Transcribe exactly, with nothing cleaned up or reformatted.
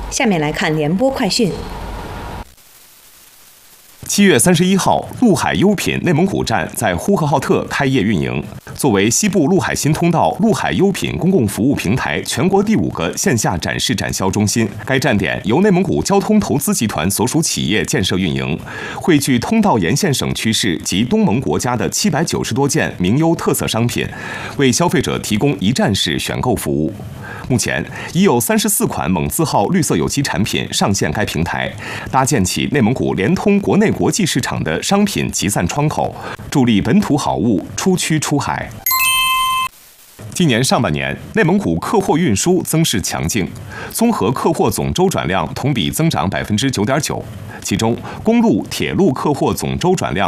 下面来看联播快讯。 七月三十一号，陆海优品内蒙古站在呼和浩特开业运营。作为西部陆海新通道陆海优品公共服务平台全国第五个线下展示展销中心，该站点由内蒙古交通投资集团所属企业建设运营，汇聚通道沿线省区市及东盟国家的七百九十多件名优特色商品，为消费者提供一站式选购服务。目前已有三十四款蒙字号绿色有机产品上线该平台，搭建起内蒙古联通国内国际市场的商品集散窗口，助力本土好物出区出海。今年上半年，内蒙古客货运输增势强劲，综合客货总周转量同比增长百分之九点九，其中公路、铁路客货总周转量